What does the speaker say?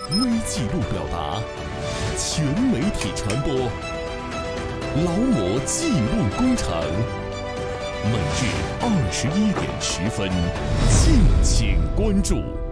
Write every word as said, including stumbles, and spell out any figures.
微记录表达，全媒体传播，劳模记录工程。每日二十一点十分，敬请关注。